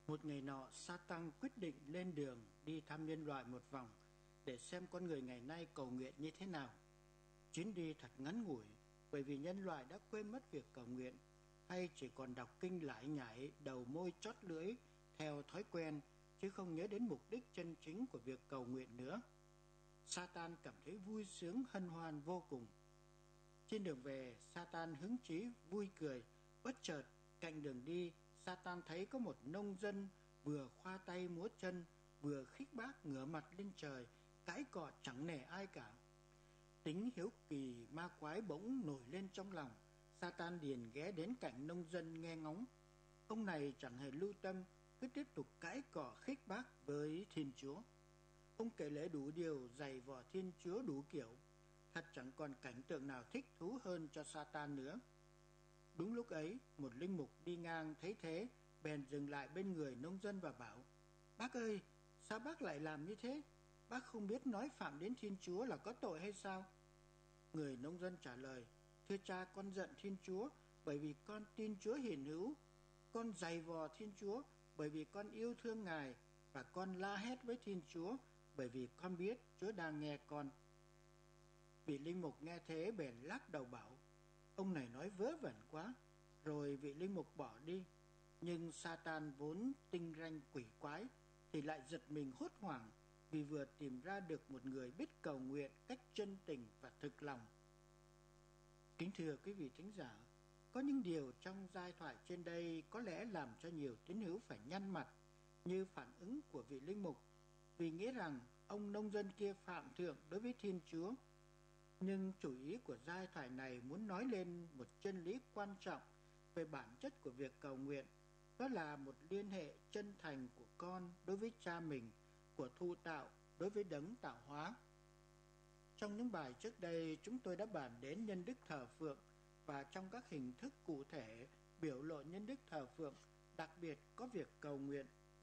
Một ngày nọ, Satan quyết định lên đường đi thăm nhân loại một vòng để xem con người ngày nay cầu nguyện như thế nào. Chuyến đi thật ngắn ngủi bởi vì nhân loại đã quên mất việc cầu nguyện, hay chỉ còn đọc kinh lải nhải đầu môi chót lưỡi theo thói quen, chứ không nhớ đến mục đích chân chính của việc cầu nguyện nữa. Satan cảm thấy vui sướng hân hoan vô cùng. Trên đường về, Satan hứng chí vui cười. Bất chợt, cạnh đường đi, Satan thấy có một nông dân vừa khoa tay múa chân, vừa khích bác ngửa mặt lên trời, cãi cọ chẳng nể ai cả. Tính hiếu kỳ ma quái bỗng nổi lên trong lòng. Satan liền ghé đến cạnh nông dân nghe ngóng. Ông này chẳng hề lưu tâm, cứ tiếp tục cãi cọ khích bác với Thiên Chúa. Ông kể lể đủ điều, giày vò Thiên Chúa đủ kiểu. Thật chẳng còn cảnh tượng nào thích thú hơn cho Satan nữa. Đúng lúc ấy, một linh mục đi ngang thấy thế, bèn dừng lại bên người nông dân và bảo: "Bác ơi, sao bác lại làm như thế? Bác không biết nói phạm đến Thiên Chúa là có tội hay sao?" Người nông dân trả lời: "Thưa cha, con giận Thiên Chúa bởi vì con tin Chúa hiền hữu. Con giày vò Thiên Chúa bởi vì con yêu thương Ngài, và con la hét với Thiên Chúa bởi vì con biết Chúa đang nghe con." Vị linh mục nghe thế bèn lắc đầu bảo: "Ông này nói vớ vẩn quá." Rồi vị linh mục bỏ đi. Nhưng Satan vốn tinh ranh quỷ quái thì lại giật mình hốt hoảng, vì vừa tìm ra được một người biết cầu nguyện cách chân tình và thực lòng. Kính thưa quý vị thính giả, có những điều trong giai thoại trên đây có lẽ làm cho nhiều tín hữu phải nhăn mặt, như phản ứng của vị linh mục, vì nghĩ rằng ông nông dân kia phạm thượng đối với Thiên Chúa. Nhưng chủ ý của giai thoại này muốn nói lên một chân lý quan trọng về bản chất của việc cầu nguyện, đó là một liên hệ chân thành của con đối với cha mình, của thụ tạo đối với đấng tạo hóa. Trong những bài trước đây, chúng tôi đã bàn đến nhân đức thờ phượng, và trong các hình thức cụ thể biểu lộ nhân đức thờ phượng, đặc biệt có việc cầu nguyện.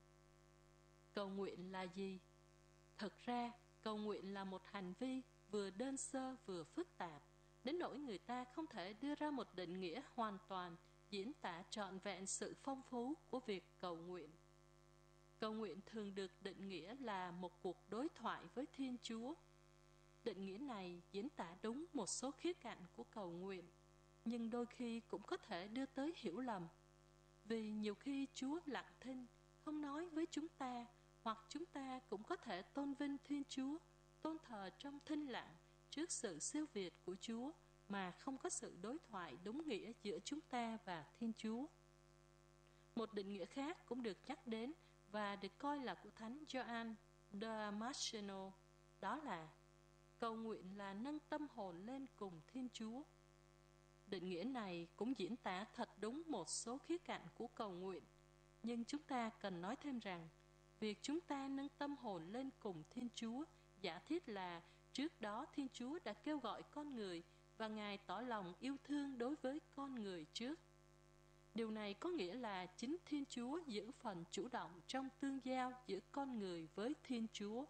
Cầu nguyện là gì? Thực ra, cầu nguyện là một hành vi vừa đơn sơ vừa phức tạp, đến nỗi người ta không thể đưa ra một định nghĩa hoàn toàn, diễn tả trọn vẹn sự phong phú của việc cầu nguyện. Cầu nguyện thường được định nghĩa là một cuộc đối thoại với Thiên Chúa. Định nghĩa này diễn tả đúng một số khía cạnh của cầu nguyện, nhưng đôi khi cũng có thể đưa tới hiểu lầm. Vì nhiều khi Chúa lặng thinh, không nói với chúng ta, hoặc chúng ta cũng có thể tôn vinh Thiên Chúa, tôn thờ trong thinh lặng trước sự siêu việt của Chúa, mà không có sự đối thoại đúng nghĩa giữa chúng ta và Thiên Chúa. Một định nghĩa khác cũng được nhắc đến và được coi là của Thánh Gioan Damasceno, đó là cầu nguyện là nâng tâm hồn lên cùng Thiên Chúa. Định nghĩa này cũng diễn tả thật đúng một số khía cạnh của cầu nguyện, nhưng chúng ta cần nói thêm rằng việc chúng ta nâng tâm hồn lên cùng Thiên Chúa giả thiết là trước đó Thiên Chúa đã kêu gọi con người và Ngài tỏ lòng yêu thương đối với con người trước. Điều này có nghĩa là chính Thiên Chúa giữ phần chủ động trong tương giao giữa con người với Thiên Chúa.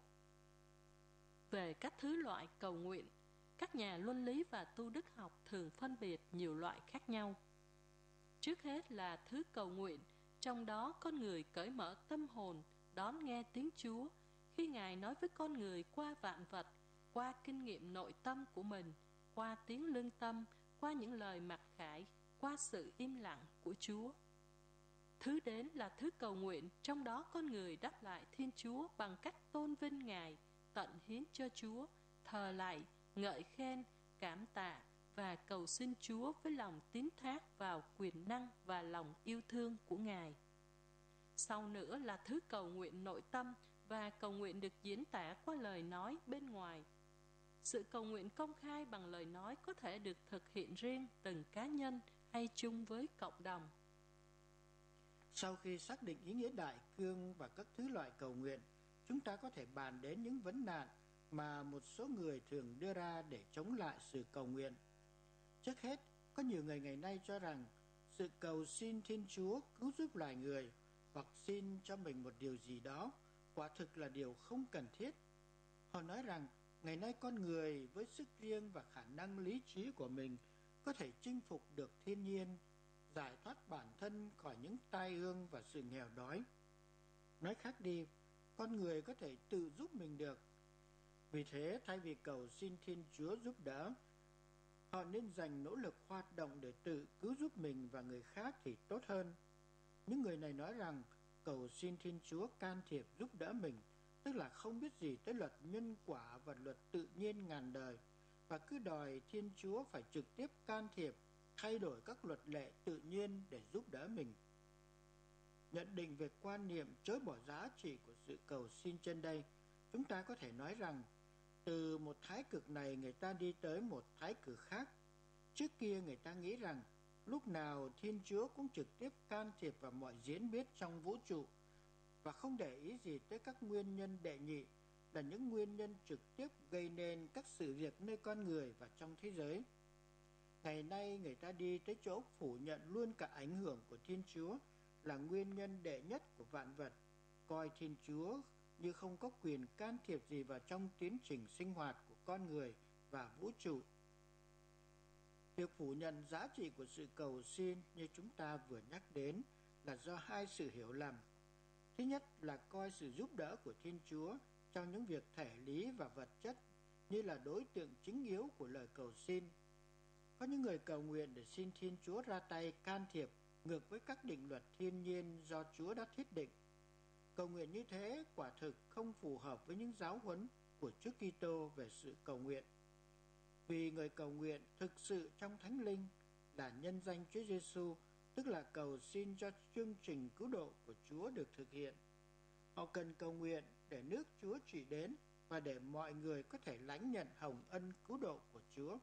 Về các thứ loại cầu nguyện, các nhà luân lý và tu đức học thường phân biệt nhiều loại khác nhau. Trước hết là thứ cầu nguyện, trong đó con người cởi mở tâm hồn, đón nghe tiếng Chúa, khi Ngài nói với con người qua vạn vật, qua kinh nghiệm nội tâm của mình, qua tiếng lương tâm, qua những lời mặc khải, qua sự im lặng của Chúa. Thứ đến là thứ cầu nguyện, trong đó con người đáp lại Thiên Chúa bằng cách tôn vinh Ngài, tận hiến cho Chúa, thờ lạy, ngợi khen, cảm tạ và cầu xin Chúa với lòng tín thác vào quyền năng và lòng yêu thương của Ngài. Sau nữa là thứ cầu nguyện nội tâm, và cầu nguyện được diễn tả qua lời nói bên ngoài. Sự cầu nguyện công khai bằng lời nói có thể được thực hiện riêng từng cá nhân hay chung với cộng đồng. Sau khi xác định ý nghĩa đại cương và các thứ loại cầu nguyện, chúng ta có thể bàn đến những vấn nạn mà một số người thường đưa ra để chống lại sự cầu nguyện. Trước hết, có nhiều người ngày nay cho rằng sự cầu xin Thiên Chúa cứu giúp loài người hoặc xin cho mình một điều gì đó quả thực là điều không cần thiết. Họ nói rằng ngày nay con người với sức riêng và khả năng lý trí của mình có thể chinh phục được thiên nhiên, giải thoát bản thân khỏi những tai ương và sự nghèo đói. Nói khác đi, con người có thể tự giúp mình được. Vì thế, thay vì cầu xin Thiên Chúa giúp đỡ, họ nên dành nỗ lực hoạt động để tự cứu giúp mình và người khác thì tốt hơn. Những người này nói rằng cầu xin Thiên Chúa can thiệp giúp đỡ mình, tức là không biết gì tới luật nhân quả và luật tự nhiên ngàn đời, và cứ đòi Thiên Chúa phải trực tiếp can thiệp, thay đổi các luật lệ tự nhiên để giúp đỡ mình. Nhận định về quan niệm chối bỏ giá trị của sự cầu xin trên đây, chúng ta có thể nói rằng từ một thái cực này người ta đi tới một thái cực khác. Trước kia người ta nghĩ rằng lúc nào Thiên Chúa cũng trực tiếp can thiệp vào mọi diễn biến trong vũ trụ và không để ý gì tới các nguyên nhân đệ nhị là những nguyên nhân trực tiếp gây nên các sự việc nơi con người và trong thế giới. Ngày nay người ta đi tới chỗ phủ nhận luôn cả ảnh hưởng của Thiên Chúa là nguyên nhân đệ nhất của vạn vật, coi Thiên Chúa như không có quyền can thiệp gì vào trong tiến trình sinh hoạt của con người và vũ trụ. Việc phủ nhận giá trị của sự cầu xin như chúng ta vừa nhắc đến là do hai sự hiểu lầm. Thứ nhất là coi sự giúp đỡ của Thiên Chúa trong những việc thể lý và vật chất như là đối tượng chính yếu của lời cầu xin. Có những người cầu nguyện để xin Thiên Chúa ra tay can thiệp ngược với các định luật thiên nhiên do Chúa đã thiết định. Cầu nguyện như thế quả thực không phù hợp với những giáo huấn của Chúa Kitô về sự cầu nguyện. Vì người cầu nguyện thực sự trong Thánh Linh là nhân danh Chúa Giêsu, tức là cầu xin cho chương trình cứu độ của Chúa được thực hiện. Họ cần cầu nguyện để nước Chúa trị đến và để mọi người có thể lãnh nhận hồng ân cứu độ của Chúa.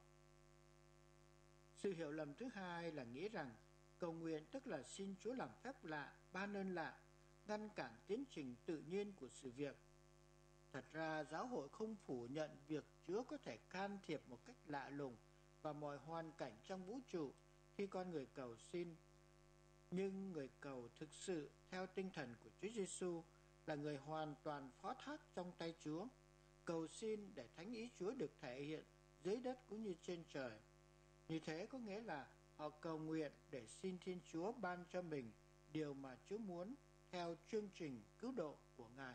Sự hiểu lầm thứ hai là nghĩ rằng cầu nguyện tức là xin Chúa làm phép lạ, ban ơn lạ, ngăn cản tiến trình tự nhiên của sự việc. Thật ra giáo hội không phủ nhận việc Chúa có thể can thiệp một cách lạ lùng vào mọi hoàn cảnh trong vũ trụ khi con người cầu xin. Nhưng người cầu thực sự theo tinh thần của Chúa Giêsu là người hoàn toàn phó thác trong tay Chúa, cầu xin để thánh ý Chúa được thể hiện dưới đất cũng như trên trời. Như thế có nghĩa là họ cầu nguyện để xin Thiên Chúa ban cho mình điều mà Chúa muốn theo chương trình cứu độ của Ngài.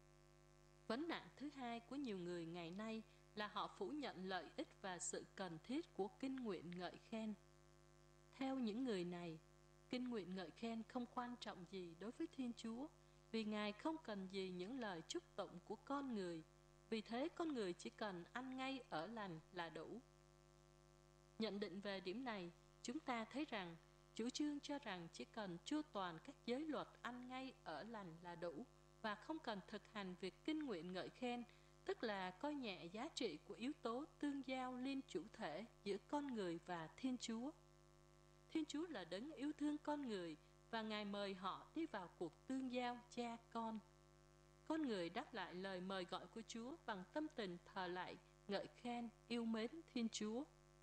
Vấn nạn thứ hai của nhiều người ngày nay là họ phủ nhận lợi ích và sự cần thiết của kinh nguyện ngợi khen. Theo những người này, kinh nguyện ngợi khen không quan trọng gì đối với Thiên Chúa, vì Ngài không cần gì những lời chúc tụng của con người. Vì thế con người chỉ cần ăn ngay ở lành là đủ. Nhận định về điểm này, chúng ta thấy rằng chủ trương cho rằng chỉ cần chu toàn các giới luật ăn ngay ở lành là đủ và không cần thực hành việc kinh nguyện ngợi khen, tức là coi nhẹ giá trị của yếu tố tương giao liên chủ thể giữa con người và Thiên Chúa. Thiên Chúa là đấng yêu thương con người và Ngài mời họ đi vào cuộc tương giao cha con. Con người đáp lại lời mời gọi của Chúa bằng tâm tình thờ lạy, ngợi khen, yêu mến Thiên Chúa.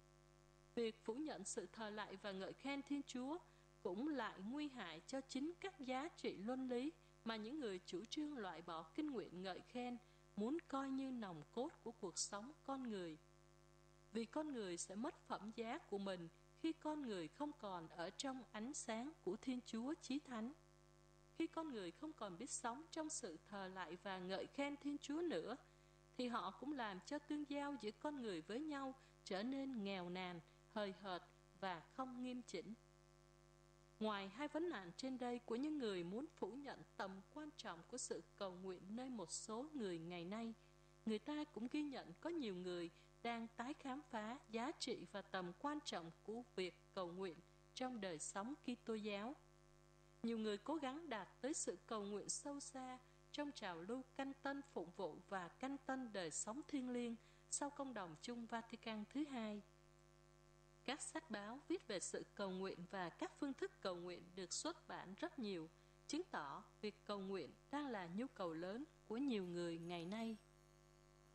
Việc phủ nhận sự thờ lạy và ngợi khen Thiên Chúa cũng lại nguy hại cho chính các giá trị luân lý mà những người chủ trương loại bỏ kinh nguyện ngợi khen muốn coi như nòng cốt của cuộc sống con người. Vì con người sẽ mất phẩm giá của mình khi con người không còn ở trong ánh sáng của Thiên Chúa Chí Thánh. Khi con người không còn biết sống trong sự thờ lạy và ngợi khen Thiên Chúa nữa, thì họ cũng làm cho tương giao giữa con người với nhau trở nên nghèo nàn, hời hợt và không nghiêm chỉnh. Ngoài hai vấn nạn trên đây của những người muốn phủ nhận tầm quan trọng của sự cầu nguyện nơi một số người ngày nay, người ta cũng ghi nhận có nhiều người đang tái khám phá giá trị và tầm quan trọng của việc cầu nguyện trong đời sống Kitô giáo. Nhiều người cố gắng đạt tới sự cầu nguyện sâu xa trong trào lưu canh tân phụng vụ và canh tân đời sống thiêng liêng sau công đồng chung Vatican thứ hai. Các sách báo viết về sự cầu nguyện và các phương thức cầu nguyện được xuất bản rất nhiều, chứng tỏ việc cầu nguyện đang là nhu cầu lớn của nhiều người ngày nay.